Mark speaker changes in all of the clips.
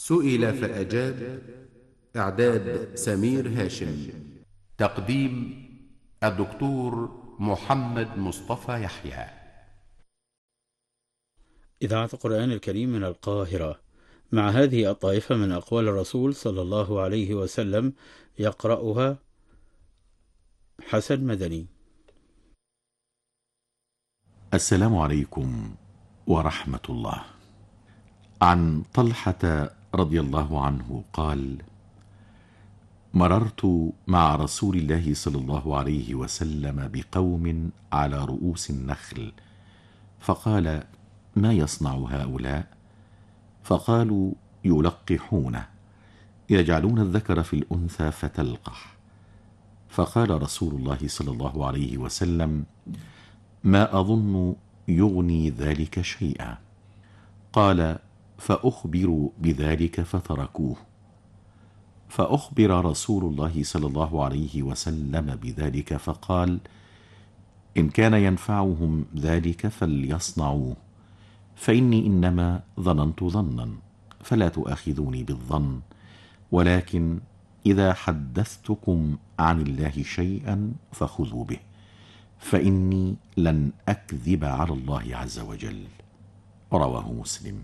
Speaker 1: سئل فأجاب. إعداد سمير هاشم. تقديم الدكتور محمد مصطفى يحيى.
Speaker 2: إذاعة القرآن الكريم من القاهرة، مع هذه الطائفة من أقوال الرسول صلى الله عليه وسلم، يقرأها حسن مدني.
Speaker 3: السلام عليكم ورحمة الله. عن طلحة رضي الله عنه قال: مررت مع رسول الله صلى الله عليه وسلم بقوم على رؤوس النخل، فقال: ما يصنع هؤلاء؟ فقالوا: يلقحونه، يجعلون الذكر في الأنثى فتلقح. فقال رسول الله صلى الله عليه وسلم: ما أظن يغني ذلك شيئا. قال: فأخبروا بذلك فتركوه. فأخبر رسول الله صلى الله عليه وسلم بذلك فقال: إن كان ينفعهم ذلك فليصنعوه، فإني إنما ظننت ظنا، فلا تؤاخذوني بالظن، ولكن إذا حدثتكم عن الله شيئا فخذوا به، فإني لن أكذب على الله عز وجل. رواه مسلم.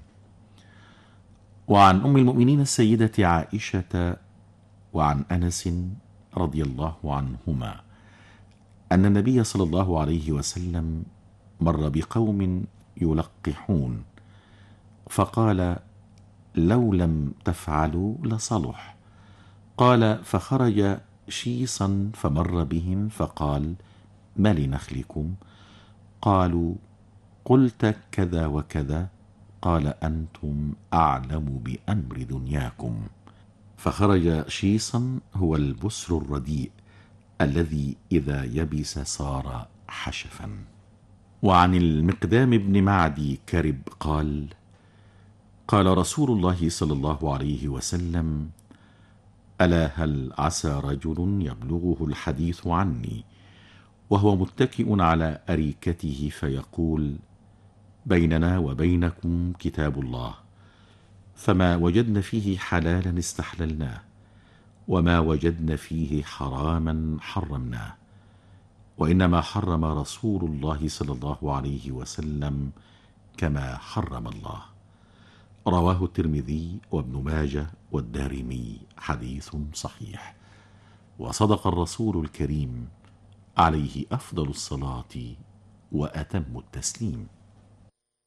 Speaker 3: وعن أم المؤمنين السيدة عائشة وعن أنس رضي الله عنهما أن النبي صلى الله عليه وسلم مر بقوم يلقحون، فقال: لو لم تفعلوا لصلح. قال: فخرج شيصا فمر بهم فقال: ما لنخلكم؟ قالوا: قلت كذا وكذا. قال: أنتم أعلم بأمر دنياكم. فخرج شيصا هو البسر الرديء الذي إذا يبس صار حشفا. وعن المقدام بن معدي كرب قال: قال رسول الله صلى الله عليه وسلم: ألا هل عسى رجل يبلغه الحديث عني وهو متكئ على أريكته فيقول: بيننا وبينكم كتاب الله، فما وجدن فيه حلالا استحللناه، وما وجدن فيه حراما حرمناه، وإنما حرم رسول الله صلى الله عليه وسلم كما حرم الله. رواه الترمذي وابن ماجه والدارمي، حديث صحيح. وصدق الرسول الكريم عليه أفضل الصلاة وأتم التسليم.